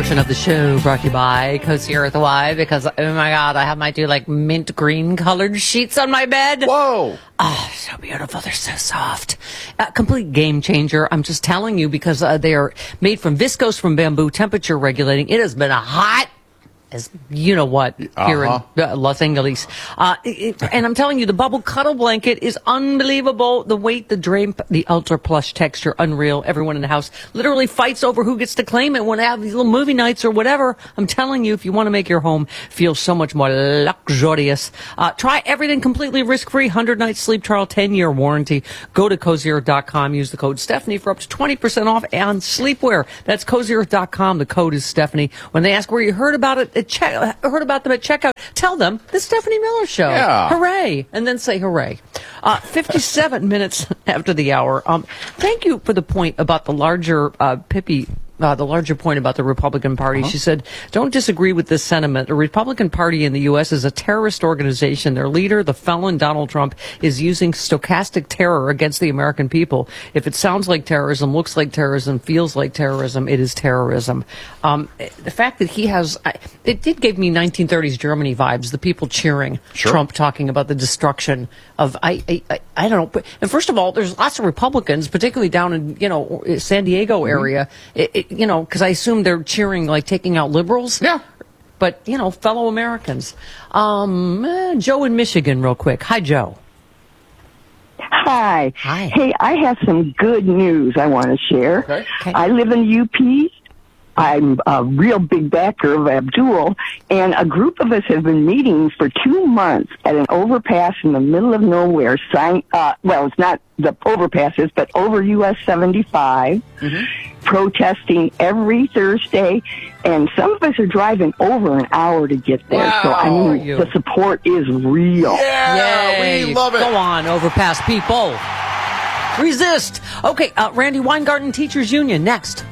portion of the show brought to you by Cozy Earth. Why? Because, oh my God, I have my two mint green colored sheets on my bed. Whoa. Oh, so beautiful. They're so soft. Complete game changer. I'm just telling you because they are made from viscose from bamboo, temperature regulating. It has been a hot as you know what here in Los Angeles. And I'm telling you, the bubble cuddle blanket is unbelievable. The weight, the drape, the ultra plush texture, unreal. Everyone in the house literally fights over who gets to claim it when they have these little movie nights or whatever. I'm telling you, if you want to make your home feel so much more luxurious, try everything completely risk-free. 100-night sleep trial, 10-year warranty. Go to CozyEarth.com. Use the code Stephanie for up to 20% off on sleepwear. That's CozyEarth.com. The code is Stephanie. When they ask where you heard about it, heard about them at checkout, tell them the Stephanie Miller Show. Yeah. Hooray. And then say hooray. 57 minutes after the hour. Thank you for the point about the larger Pippi. The larger point about the Republican Party. She said, don't disagree with this sentiment. The Republican Party in the U.S. is a terrorist organization. Their leader, the felon Donald Trump, is using stochastic terror against the American people. If it sounds like terrorism, looks like terrorism, feels like terrorism, it is terrorism. The fact that he has, it did give me 1930s Germany vibes, the people cheering Trump talking about the destruction of, I don't know. And first of all, there's lots of Republicans, particularly down in, San Diego area, because I assume they're cheering, like, taking out liberals. Yeah. But, fellow Americans. Joe in Michigan, real quick. Hi, Joe. Hi. Hi. Hey, I have some good news I want to share. Okay. I live in UP. I'm a real big backer of Abdul, and a group of us have been meeting for 2 months at an overpass in the middle of nowhere. It's not the overpasses, but over US 75, protesting every Thursday, and some of us are driving over an hour to get there. Wow. So, I mean, the support is real. Yeah, Yay. we love it. Go on, overpass people. Resist. Okay, Randy Weingarten, Teachers Union, next.